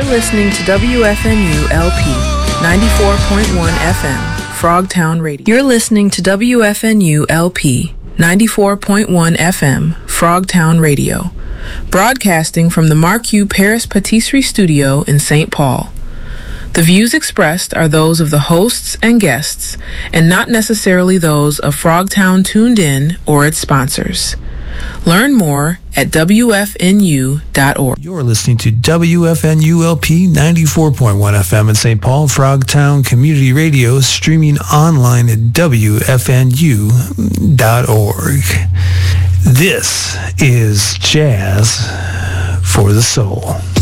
listening to WFNU LP 94.1 FM, Frogtown Radio. You're listening to WFNU LP 94.1 FM, Frogtown Radio, broadcasting from the Marque Paris Patisserie Studio in St. Paul. The views expressed are those of the hosts and guests, and not necessarily those of Frogtown Tuned In or its sponsors. Learn more at WFNU.org. You're listening to WFNU-LP 94.1 FM in St. Paul, Frogtown Community Radio, streaming online at WFNU.org. This is Jazz for the Soul.